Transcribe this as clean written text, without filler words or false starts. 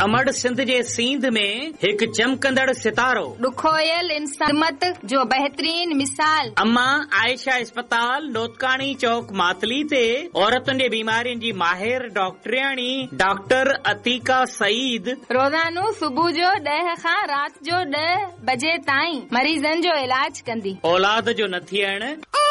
अमड़ सिंध जे सींध में हिकु चमकंदड़ सितारो, ॾुखोयल इंसानियत जो बहितरीन मिसाल। अम्मा आयशा अस्पताल लोतकाणी चौक मातली ते औरतुनि जे बीमारियुनि जी माहिर डॉक्टरियाणी डॉक्टर अतीका सईद रोज़ानो सुबुह जो 10 खां राति जो 10 बजे ताईं मरीज़नि जो इलाज कंदी। औलाद जो न थियण